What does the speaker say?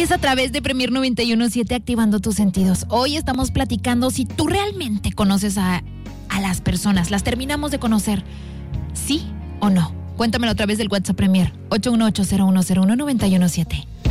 Sigues a través de Premier 91.7 activando tus sentidos. Hoy estamos platicando si tú realmente conoces a las personas. ¿Las terminamos de conocer? ¿Sí o no? Cuéntamelo a través del WhatsApp Premier 818-0101-917.